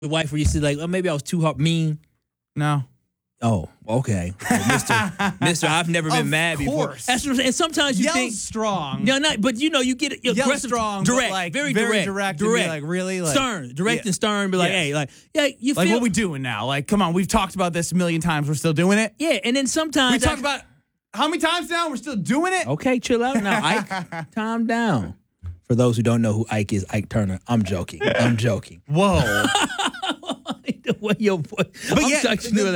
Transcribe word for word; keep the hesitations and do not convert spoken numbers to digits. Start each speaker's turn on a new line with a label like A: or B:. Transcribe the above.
A: the wife where you said like, oh, maybe I was too hard, mean?
B: No.
A: Oh, okay. Well, Mister Mister, I've never been
B: Of
A: mad before.
B: course.
A: That's what I'm saying. And sometimes you
B: Yell
A: think
B: strong.
A: no, not, but you know, you get
B: Yell
A: aggressive,
B: strong,
A: direct,
B: but like
A: very,
B: very
A: direct,
B: direct, and be
A: direct,
B: like, really, like,
A: stern, direct
B: yeah.
A: and stern. Be like,
B: Yes.
A: hey, like, yeah, you
B: Like,
A: feel
B: what we doing now? Like, come on, we've talked about this a million times. We're still doing it.
A: yeah. And then sometimes
B: We talked about how many times now? We're still doing it.
A: okay, chill out now, Ike. Calm down. For those who don't know who Ike is, Ike Turner. I'm joking. I'm joking.
B: Whoa.
A: The way your voice.
B: But
A: I'm
B: yeah,
A: touching
B: the-
A: you